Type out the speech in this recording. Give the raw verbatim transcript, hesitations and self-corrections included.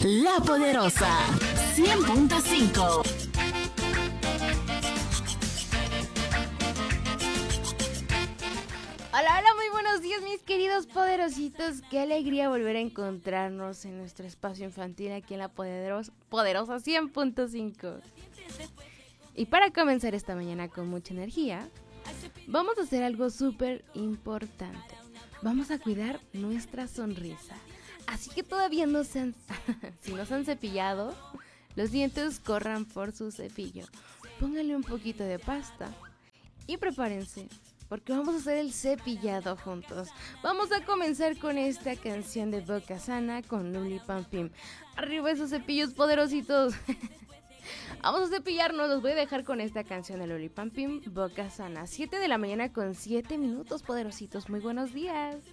La Poderosa cien punto cinco. Hola, hola, muy buenos días mis queridos poderositos. Qué alegría volver a encontrarnos en nuestro espacio infantil aquí en La Poderosa, Poderosa cien punto cinco. Y para comenzar esta mañana con mucha energía, vamos a hacer algo súper importante. Vamos a cuidar nuestra sonrisa. Así que todavía no se han... si no se han cepillado los dientes, corran por su cepillo. Pónganle un poquito de pasta y prepárense, porque vamos a hacer el cepillado juntos. Vamos a comenzar con esta canción de Boca Sana con Luli Pampim. Arriba esos cepillos poderositos. Vamos a cepillarnos, los voy a dejar con esta canción de Luli Pampim, Boca Sana. siete de la mañana con siete minutos, poderositos. Muy buenos días.